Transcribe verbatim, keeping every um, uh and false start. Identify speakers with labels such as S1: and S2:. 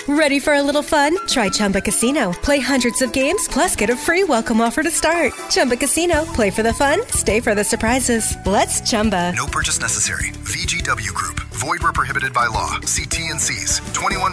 S1: Ready for a little fun? Try Chumba Casino. Play hundreds of games, plus get a free welcome offer to start. Chumba Casino. Play for the fun, stay for the surprises. Let's Chumba.
S2: No purchase necessary. V G W Group. Void where prohibited by law. See T N Cs. twenty-one